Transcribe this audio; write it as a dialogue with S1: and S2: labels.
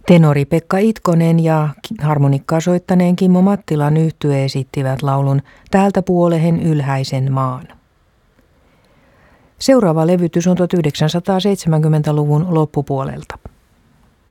S1: Tenori Pekka Itkonen ja harmonikkaa soittaneen Kimmo Mattilan yhtye esittivät laulun Täältä puolehen ylhäisen maan. Seuraava levytys on 1970-luvun loppupuolelta.